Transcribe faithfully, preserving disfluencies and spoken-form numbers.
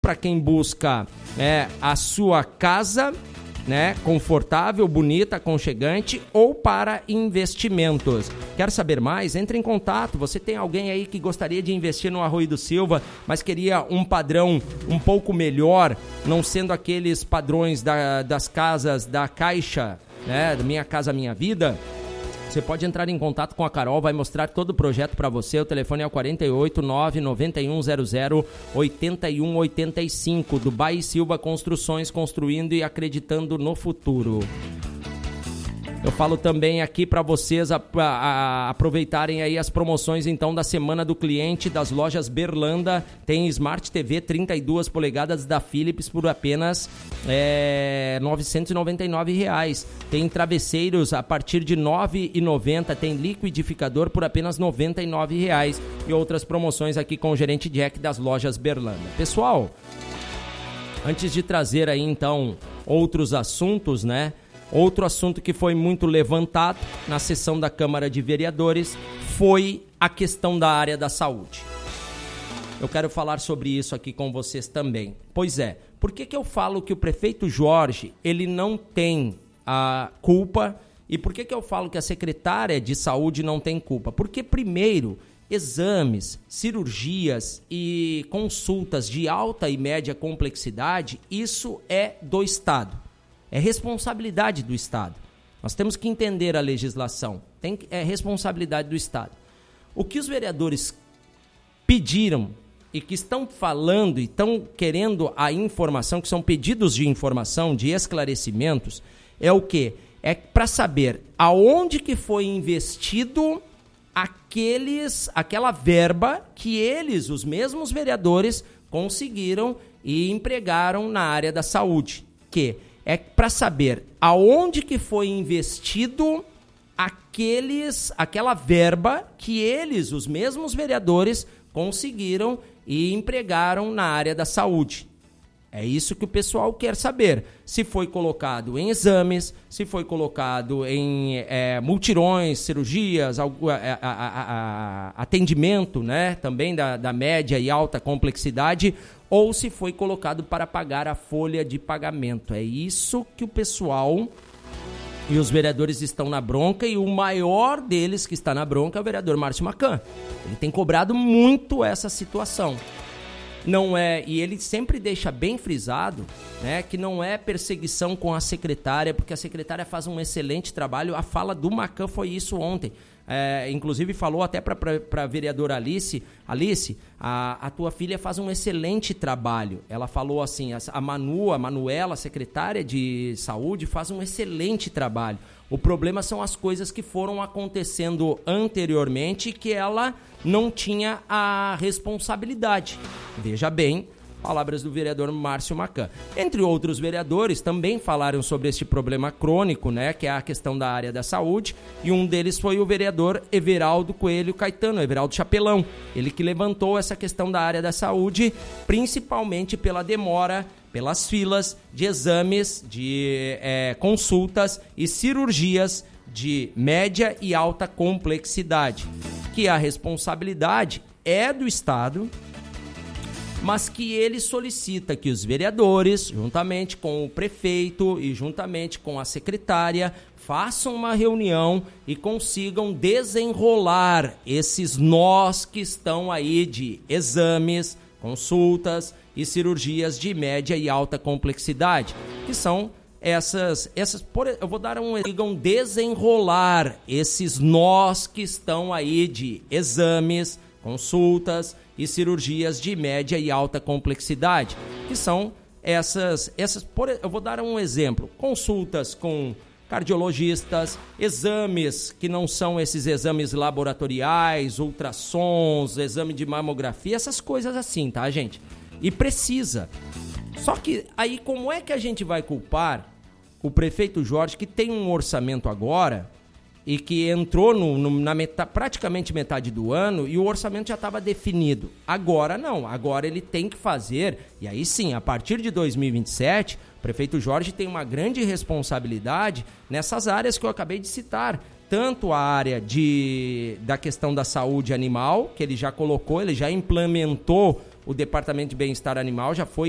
para quem busca é, a sua casa, né, confortável, bonita, aconchegante, ou para investimentos. Quer saber mais? Entre em contato. Você tem alguém aí que gostaria de investir no Arroio do Silva, mas queria um padrão um pouco melhor, não sendo aqueles padrões da, das casas da Caixa, né, da Minha Casa Minha Vida? Você pode entrar em contato com a Carol, vai mostrar todo o projeto para você. O telefone é o quarenta e oito, nove nove um zero zero, oito um oito cinco. Dubai Silva Construções, construindo e acreditando no futuro. Eu falo também aqui para vocês a, a, a, aproveitarem aí as promoções então da Semana do Cliente das lojas Berlanda. Tem Smart T V trinta e duas polegadas da Philips por apenas é, novecentos e noventa e nove reais. Tem travesseiros a partir de nove reais e noventa centavos. Tem liquidificador por apenas noventa e nove reais. E outras promoções aqui com o gerente Jack das lojas Berlanda. Pessoal, antes de trazer aí então outros assuntos, né? Outro assunto que foi muito levantado na sessão da Câmara de Vereadores foi a questão da área da saúde. Eu quero falar sobre isso aqui com vocês também. Pois é, por que que eu falo que o prefeito Jorge, ele não tem a culpa, e por que que eu falo que a secretária de saúde não tem culpa? Porque, primeiro, exames, cirurgias e consultas de alta e média complexidade, isso é do Estado. É responsabilidade do Estado. Nós temos que entender a legislação. Tem, é responsabilidade do Estado. O que os vereadores pediram e que estão falando e estão querendo a informação, que são pedidos de informação, de esclarecimentos, é o quê? É para saber aonde que foi investido aqueles, aquela verba que eles, os mesmos vereadores, conseguiram e empregaram na área da saúde. Que é para saber aonde que foi investido aqueles, aquela verba que eles, os mesmos vereadores, conseguiram e empregaram na área da saúde. É isso que o pessoal quer saber. Se foi colocado em exames, se foi colocado em é, multirões, cirurgias, a, a, a, a, atendimento, né, também da, da média e alta complexidade, ou se foi colocado para pagar a folha de pagamento. É isso que o pessoal e os vereadores estão na bronca, e o maior deles que está na bronca é o vereador Márcio Macan. Ele tem cobrado muito essa situação. Não é, e ele sempre deixa bem frisado, né, que não é perseguição com a secretária, porque a secretária faz um excelente trabalho. A fala do Macan foi isso ontem. É, inclusive falou até para a vereadora Alice, Alice, a, a tua filha faz um excelente trabalho. Ela falou assim, a, a Manu, a Manuela, a secretária de saúde, faz um excelente trabalho. O problema são as coisas que foram acontecendo anteriormente, que ela não tinha a responsabilidade. Veja bem, palavras do vereador Márcio Macan. Entre outros vereadores também falaram sobre este problema crônico, né, que é a questão da área da saúde, e um deles foi o vereador Everaldo Coelho Caetano, Everaldo Chapelão. Ele que levantou essa questão da área da saúde, principalmente pela demora, pelas filas de exames, de é, consultas e cirurgias de média e alta complexidade, que a responsabilidade é do Estado, mas que ele solicita que os vereadores, juntamente com o prefeito e juntamente com a secretária, façam uma reunião e consigam desenrolar esses nós que estão aí de exames, consultas e cirurgias de média e alta complexidade, que são essas, essas por, eu vou dar um exemplo, desenrolar esses nós que estão aí de exames, consultas e cirurgias de média e alta complexidade, que são essas, essas por, eu vou dar um exemplo, consultas com cardiologistas, exames que não são esses exames laboratoriais, ultrassons, exame de mamografia, essas coisas assim, tá, gente? E precisa. Só que aí como é que a gente vai culpar o prefeito Jorge, que tem um orçamento agora e que entrou no, no, na metade, praticamente metade do ano, e o orçamento já estava definido. Agora não, agora ele tem que fazer, e aí sim, a partir de dois mil e vinte e sete, o prefeito Jorge tem uma grande responsabilidade nessas áreas que eu acabei de citar, tanto a área de, da questão da saúde animal, que ele já colocou, ele já implementou o Departamento de Bem-Estar Animal, já foi